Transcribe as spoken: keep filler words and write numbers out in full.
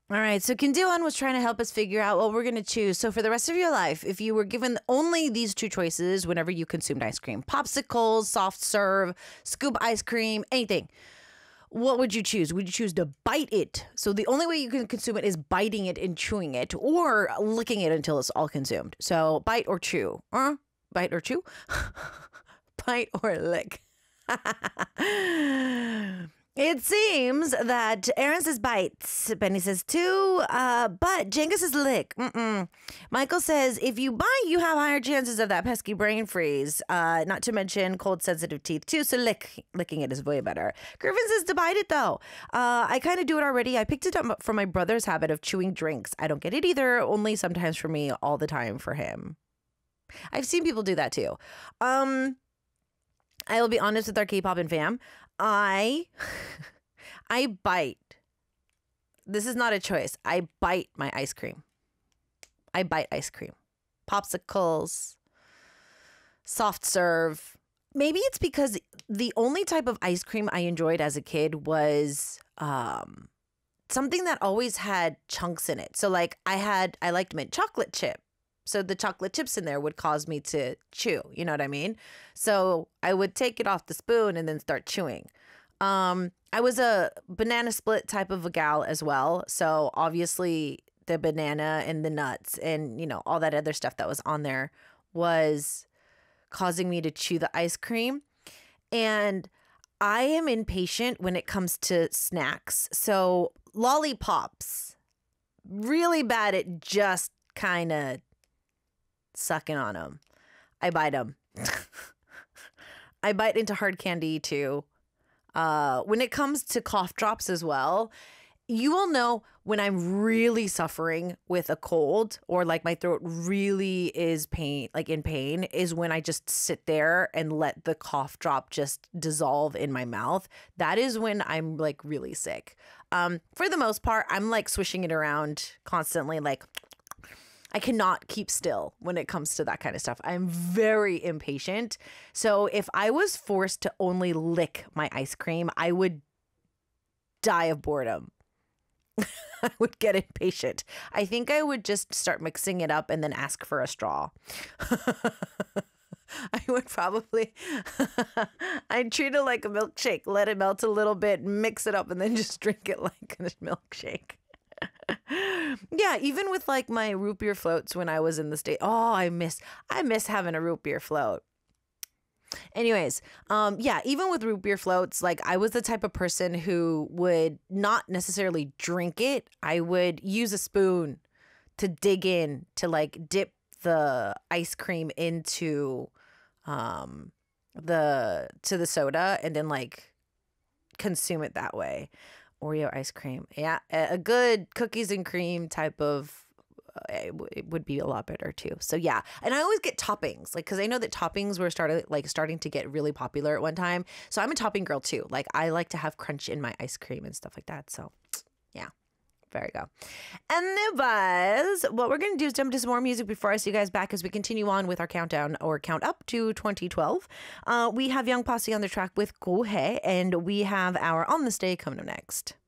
All right, so Kindilan was trying to help us figure out what we're going to choose. So for the rest of your life, if you were given only these two choices whenever you consumed ice cream, popsicles, soft serve, scoop ice cream, anything, what would you choose? Would you choose to bite it? So the only way you can consume it is biting it and chewing it, or licking it until it's all consumed. So bite or chew. Uh, bite or chew? Bite or lick. It seems that Aaron says bites. Benny says two. Uh, but Jenga says lick. Mm-mm. Michael says if you bite, you have higher chances of that pesky brain freeze. Uh, not to mention cold sensitive teeth too. So lick, licking it is way better. Griffin says to bite it though. Uh, I kind of do it already. I picked it up from my brother's habit of chewing drinks. I don't get it either. Only sometimes for me, all the time for him. I've seen people do that too. Um, I will be honest with our K-pop and fam. I, I bite. This is not a choice. I bite my ice cream. I bite ice cream. Popsicles, soft serve. Maybe it's because the only type of ice cream I enjoyed as a kid was um, something that always had chunks in it. So like I had, I liked mint chocolate chip. So the chocolate chips in there would cause me to chew. You know what I mean? So I would take it off the spoon and then start chewing. Um, I was a banana split type of a gal as well. So obviously the banana and the nuts and, you know, all that other stuff that was on there was causing me to chew the ice cream. And I am impatient when it comes to snacks. So lollipops, really bad at just kind of sucking on them. I bite them. I bite into hard candy too. Uh, when it comes to cough drops as well, you will know when I'm really suffering with a cold or like my throat really is pain, like in pain, is when I just sit there and let the cough drop just dissolve in my mouth. That is when I'm like really sick. Um, for the most part, I'm like swishing it around constantly, like I cannot keep still when it comes to that kind of stuff. I'm very impatient. So if I was forced to only lick my ice cream, I would die of boredom. I would get impatient. I think I would just start mixing it up and then ask for a straw. I would probably, I'd treat it like a milkshake, let it melt a little bit, mix it up, and then just drink it like a milkshake. Yeah, even with like my root beer floats when I was in the state. Oh, I miss I miss having a root beer float. Anyways, um, yeah, even with root beer floats, like I was the type of person who would not necessarily drink it. I would use a spoon to dig in to like dip the ice cream into um the to the soda and then like consume it that way. Oreo ice cream. Yeah, a good cookies and cream type of, uh, it, w- it would be a lot better too. So yeah, and I always get toppings, like because I know that toppings were started like starting to get really popular at one time. So I'm a topping girl too. Like I like to have crunch in my ice cream and stuff like that. So yeah. There we go. And guys, what we're going to do is jump to some more music before I see you guys back as we continue on with our countdown or count up to twenty twelve. Uh, we have Young Posse on the track with Go Hey, and we have our On This Day coming up next.